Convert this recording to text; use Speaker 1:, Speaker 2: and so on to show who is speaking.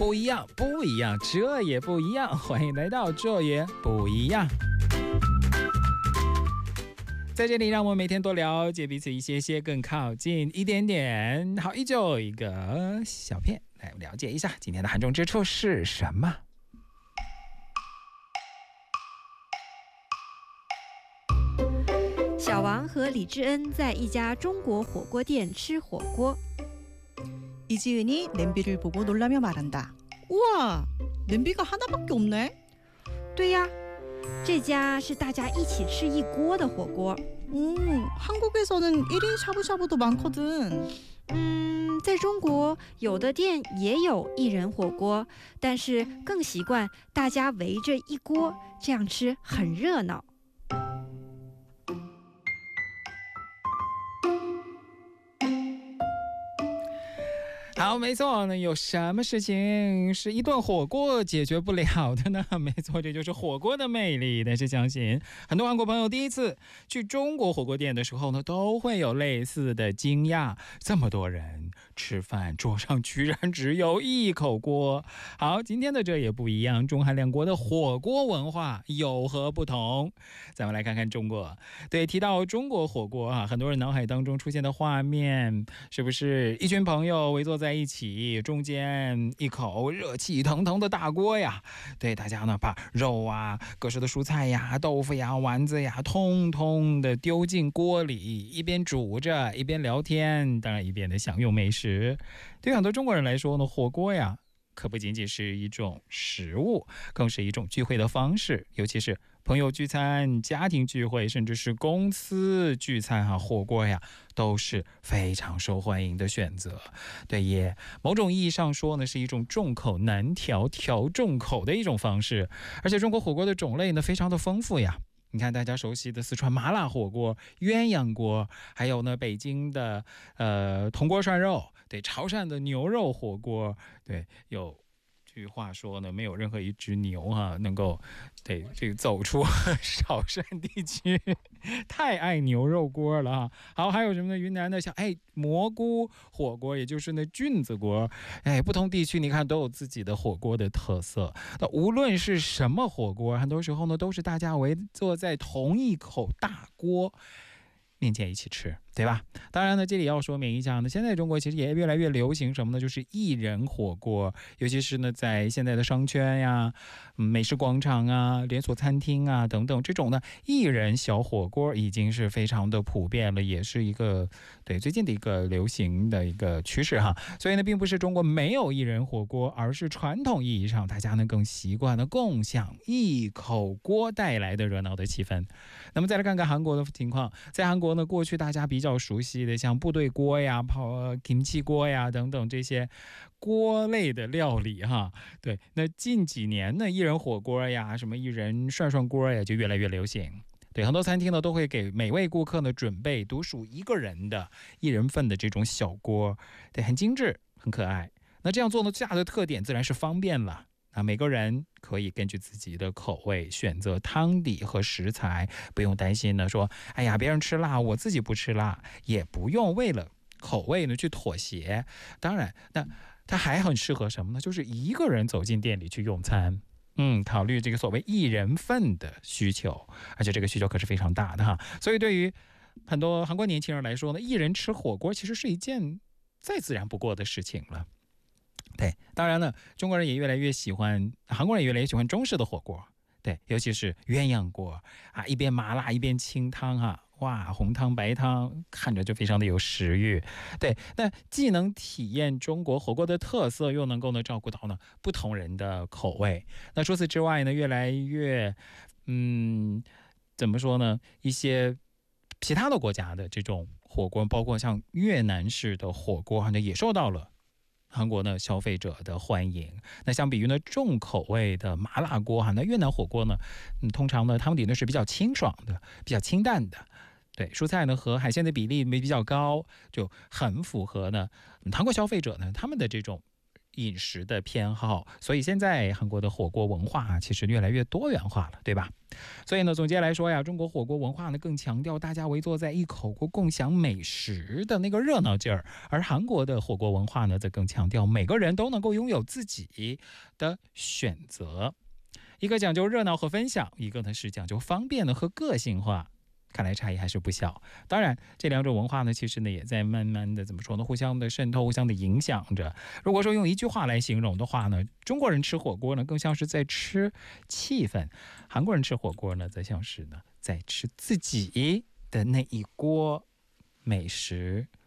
Speaker 1: 不一样，不一样，这也不一样。欢迎来到这也不一样。在这里，让我们每天多了解彼此一些，更靠近一点点。好，依旧一个小片来了解一下今天的韩中之处是什么。
Speaker 2: 小王和李智恩在一家中国火锅店吃火锅。
Speaker 3: 이지은이 냄비를 보고 놀라며 말한다. 우와, 냄비가 하나밖에 없네.
Speaker 2: 对呀，这家是大家一起吃一锅的火锅。
Speaker 3: 한국에서는 1인 샤브샤브도 많거든.
Speaker 2: 在中国有的店也有一人火锅，但是更习惯大家围着一锅，这样吃很热闹。
Speaker 1: 好，没错呢，有什么事情是一顿火锅解决不了的呢？没错，这就是火锅的魅力。但是相信很多韩国朋友第一次去中国火锅店的时候呢，都会有类似的惊讶。这么多人吃饭，桌上居然只有一口锅。好，今天的这也不一样，中韩两国的火锅文化有何不同？咱们来看看中国。对，提到中国火锅啊，很多人脑海当中出现的画面，是不是一群朋友围坐在一起，中间一口热气腾腾的大锅呀？对，大家呢把肉啊、各式的蔬菜呀、豆腐呀、丸子呀，通通的丢进锅里，一边煮着，一边聊天，当然一边的享用美食。对于很多中国人来说呢，火锅呀，可不仅仅是一种食物，更是一种聚会的方式，尤其是朋友聚餐、家庭聚会，甚至是公司聚餐啊，火锅呀都是非常受欢迎的选择。对，也某种意义上说呢，是一种众口难调、调众口的一种方式。而且中国火锅的种类呢，非常的丰富呀。你看大家熟悉的四川麻辣火锅、鸳鸯锅，还有呢北京的铜锅涮肉，对，潮汕的牛肉火锅，对，有句话说呢，没有任何一只牛能够对这个走出潮汕地区，太爱牛肉锅了啊。好，还有什么呢？云南的像蘑菇火锅，也就是那菌子锅，不同地区你看都有自己的火锅的特色。那无论是什么火锅，很多时候呢都是大家围坐在同一口大锅面前一起吃，对吧？当然呢，这里要说明一下呢，现在中国其实也越来越流行什么呢？就是一人火锅，尤其是呢，在现在的商圈呀、美食广场啊、连锁餐厅啊等等，这种呢一人小火锅已经是非常的普遍了，也是一个对最近的一个流行的一个趋势哈。所以呢，并不是中国没有一人火锅，而是传统意义上大家呢更习惯的共享一口锅带来的热闹的气氛。那么再来看看韩国的情况，在韩国呢，过去大家比较熟悉的像部队锅呀、kimchi锅呀等等这些锅类的料理哈，对，那近几年呢，一人火锅呀、什么一人涮锅呀，就越来越流行。对，很多餐厅呢都会给每位顾客呢准备独属一个人的一人份的这种小锅，对，很精致，很可爱。那这样做呢，最大的特点自然是方便了。每个人可以根据自己的口味选择汤底和食材，不用担心呢说，哎呀，别人吃辣，我自己不吃辣，也不用为了口味呢去妥协。当然，那它还很适合什么呢？就是一个人走进店里去用餐。考虑这个所谓一人份的需求，而且这个需求可是非常大的哈。所以对于很多韩国年轻人来说呢，一人吃火锅其实是一件再自然不过的事情了。对，当然呢，中国人也越来越喜欢，韩国人也越来越喜欢中式的火锅，对，尤其是鸳鸯锅啊，一边麻辣一边清汤哈，哇，红汤白汤，看着就非常的有食欲。对，那既能体验中国火锅的特色，又能够呢照顾到呢不同人的口味。那除此之外呢，越来越怎么说呢？一些其他的国家的这种火锅，包括像越南式的火锅，也受到了韩国呢消费者的欢迎。那相比于呢重口味的麻辣锅那越南火锅呢，通常呢汤底呢是比较清爽的，比较清淡的。对，蔬菜呢和海鲜的比例比较高，就很符合呢韩国消费者呢他们的这种饮食的偏好，所以现在韩国的火锅文化其实越来越多元化了，对吧？所以呢，总结来说呀，中国火锅文化呢更强调大家围坐在一口锅共享美食的那个热闹劲儿，而韩国的火锅文化呢则更强调每个人都能够拥有自己的选择。一个讲究热闹和分享，一个呢是讲究方便的和个性化。看来差异还是不小。当然，这两种文化呢，其实呢也在慢慢的怎么说呢，互相的渗透，互相的影响着。如果说用一句话来形容的话呢，中国人吃火锅呢更像是在吃气氛，韩国人吃火锅呢则像是呢在吃自己的那一锅美食